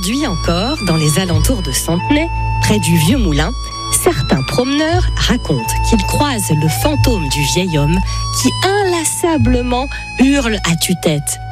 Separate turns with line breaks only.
Aujourd'hui encore, dans les alentours de Centenay, près du vieux moulin, certains promeneurs racontent qu'ils croisent le fantôme du vieil homme qui inlassablement hurle à tue-tête